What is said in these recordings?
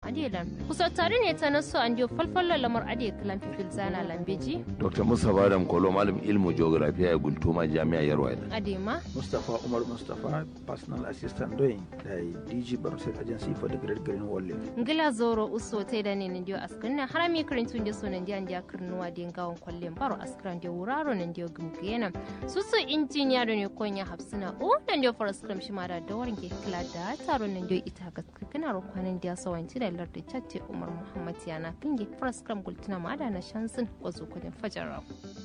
adelan kusa tare ne ta nasu an dio falfallo lamar ade kalan fifil zana lambeji Dr. Musa Badam Kolo malam ilmu geografiya ya gultuma jami'a Yarwa adema Mustapha Umar Mustapha personal assistant doing da DG Barnset Agency for the Great Green Wall ngila zoro uso te da ne ndio askanna harami karintun da sonan dia ndia kirnuwa din gawon kwallin baro askran da wuraro nan ndio gumgena susu injiniya da ne konya hafsina o nan ndio for scrum shi ma da dawarin ke kila da taro nan ndio ita ga kana ro kwanan dia sawanci da lardi chatte Umar Muhammad yana finge for scrum gultuna ma da na shansin wazo kudin fajara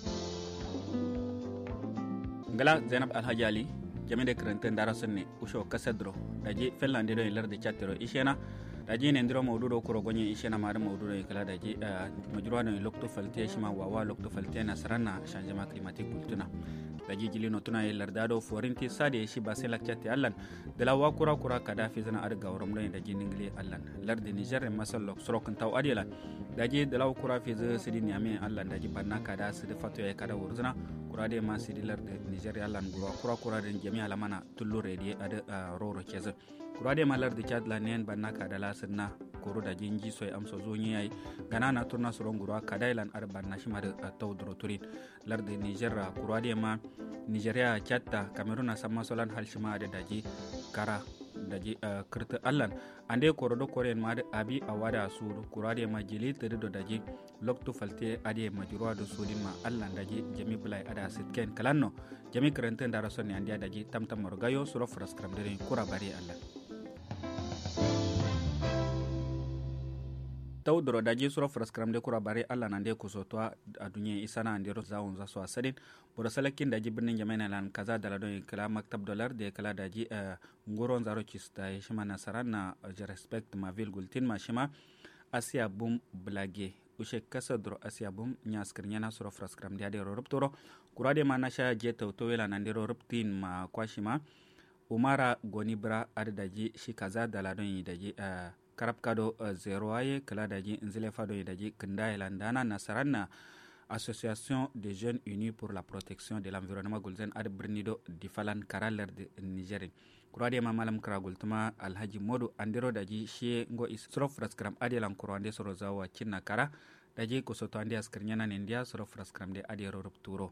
ngala Zainab Alhaji Ali jami'in da karantar darasin ne usho kasadro daji finland da lardi chatte ro ishena daji ne ndiro mawdudo kuro gonye ishena ma da mawdudo kala daji majruwa ne lokto falte shima wawa lokto falte na saranna changement climatique gultuna daji jilino tuna lardado forinti sade shi ba sai lakcate allan de la wakura kura kada fi zana arga worom do daji ningle allan lardi niger masal lok srokan taw adela daji de la wakura fi ze sidini ame allan daji banna kada sidi fato ya kada wurzuna kura de ma sidi lardi niger allan kura kura den jami'a lamana tullu redi ada roro keze kura de ma lardi chad la nen banna kada la sidna koro da jinji soy amso zonyi yayi ganana turna suron gura kadailan ar banna shi ma taw dro turin lardi niger kura de ma Nigeria chatta Cameroon sama solan halshima da daji kara daji kirta allan ande korodo koren ma abi awada su kurade ma jili tede do daji lokto falte ade majruwa do sudin ma allan daji jami bulai ada sitken kalanno jami krenten dara sonni ande daji tamtam morgayo suro fras kram dere kura bari allan taw doro daji suro fras kram de kura bari allan ande ko soto a dunye isana ande ro zawon za so asadin boro salakin daji birnin jamaina lan kaza dala don kala maktab dollar de kala daji ngoron zaro kista shima nasaran na respect ma vil gultin ma shima asia bum blage ushe kasa dro asia bum nyaskir nyana suro fras kram de ro ruptoro kurade ma nasha je to wela nan de ro ruptin ma kwashima umara gonibra ad daji shi kaza dala don daji karab kado zero aye kala daji nzile fado daji kanda landana nasaranna Association des jeunes unis pour la protection de l'environnement Gulzen ad Brnido di Falan Karaler de Nigeria. Kurade ma malam kragul tuma Alhaji Modu andero daji she ngo is srof raskram adelan kurande soro zawa kinna kara daji ko soto ande askrnyana nendia srof raskram de adero rupturo.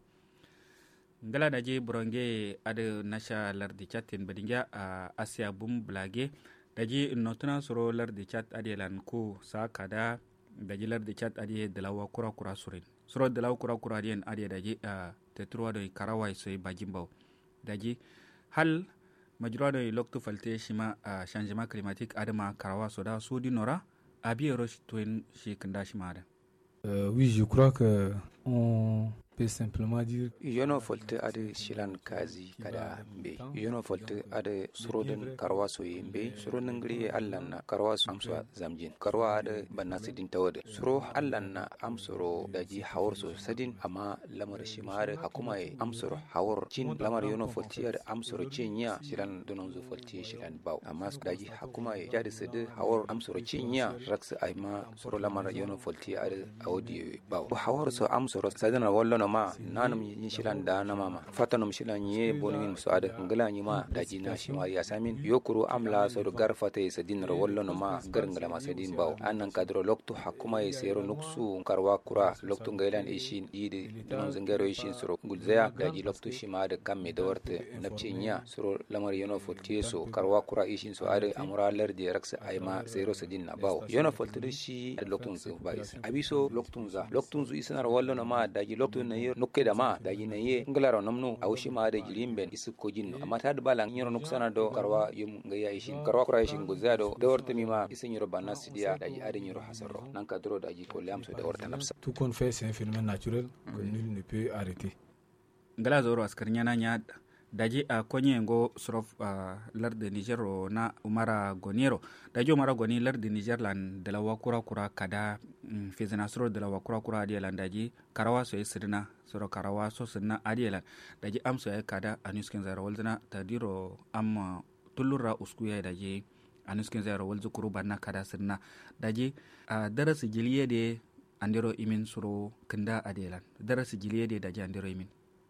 Ngala daji bronge ade nasha lardi chatin badinga Asia bum blage daji notuna soro lardi chat adelan ko sa kada daji lardi chat ade dalawa kura surin soro dalawa kura dien ade daji tetruwa do karawai soy bajimbaw daji hal majruwa do lokto falte shima changement climatique adama karawa soda sudi nora abi roch twin shi kanda shima da oui je crois que on peut simplement dire yono folte ade shilan kazi kada be yono folte ade surodin karwa soye be surodin ngri allanna karwa amso zamjin karwa ade banna sidin tawade suro allanna amsoro daji hawr so sadin amma lamar shimare hakuma e amsoro hawr cin lamar yono folte ade amsoro cinya shilan donon zo folte shilan baw amma daji hakuma e jadi sede hawr amsoro cinya raks ayma suro lamar yono folte ade awdi baw hawr so amsoro sadana wallo ma nanum yin shilan da na mama fatanum shilan ye bonin so ada ngala ni ma daji na shi ma ya samin yokuru amla so gar fata sadin ro wallo no ma gar ngala ma sadin baw annan kadro lokto hakuma ye sero nuksu karwa kura lokto ngailan ishin ide don zangaro ishin soro gulzaya daji lokto shi ma da kamme da warte napcinya soro lamar yono fotte so karwa kura ishin so ada amura lardi raksa ayma sero sadin na baw yono fotte shi lokto zo bais abiso lokto za lokto zu isnar wallo no ma daji lokto na yer nukke da ma daji na ye nglaro namnu awshi ma da jilimben isu ko jinno amma ta da balan yero nuksana do karwa yum ga yayi shin karwa kura shin guzado da warta mi ma isin yero banasidia daji adin yero hasarro nan ka dro daji ko lamso da warta nafsa tout qu'on fait c'est un phénomène naturel que nul ne peut arrêter ngala zoro askarnyana nya daji a konye ngo srof larde Niger na umara gonero daji umara goni larde Niger lan de la wakura kura kada fezena sro de la wakura kura adielan daji karawa so isrina soro karawa so sunna adielan daji amso ya kada anusken zara walzana tadiro am tulura uskuya daji anusken zara walzu kuru banna kada sunna daji darasi jiliye de andiro imin soro kanda adielan darasi jiliye de daji andiro imin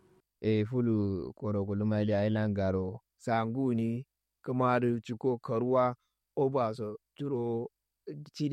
fulu koroguluma da ailan garo sanguni kamar ciko karuwa obaso turo